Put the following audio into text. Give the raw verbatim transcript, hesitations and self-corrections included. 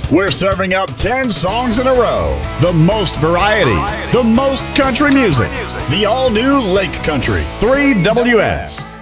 We're serving up ten songs in a row. The most variety, the most country music. The all-new Lake Country, three W S.